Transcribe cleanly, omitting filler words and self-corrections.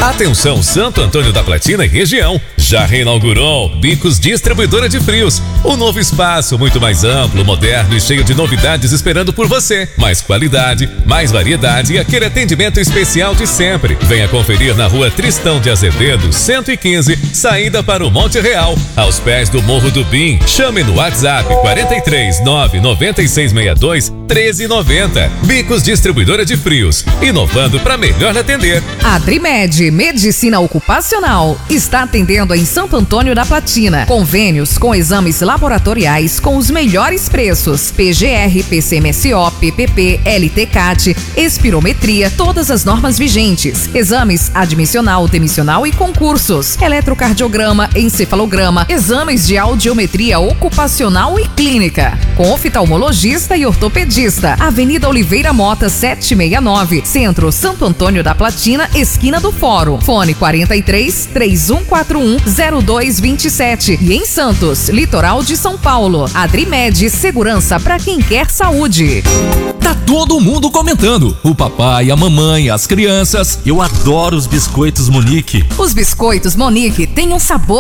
Atenção Santo Antônio da Platina e região, já reinaugurou Bicos Distribuidora de Frios. Um novo espaço muito mais amplo, moderno e cheio de novidades esperando por você. Mais qualidade, mais variedade e aquele atendimento especial de sempre. Venha conferir na rua Tristão de Azevedo, 115, saída para o Monte Real, aos pés do Morro do Bim. Chame no WhatsApp 43 99662 1390. Bicos Distribuidora de Frios, inovando para melhor atender. Adrimed Medicina Ocupacional está atendendo em Santo Antônio da Platina. Convênios com exames laboratoriais com os melhores preços: PGR, PCMSO, PPP, LTCAT, espirometria, todas as normas vigentes. Exames admissional, demissional e concursos. Eletrocardiograma, encefalograma, exames de audiometria ocupacional e clínica. Com oftalmologista e ortopedista. Avenida Oliveira Mota, 769, Centro Santo Antônio da Platina, esquina do Fórum. Fone 43 3141 0227. E em Santos, litoral de São Paulo. Adrimed, segurança para quem quer saúde. Tá todo mundo comentando. O papai, a mamãe, as crianças. Eu adoro os biscoitos Monique. Os biscoitos Monique têm um sabor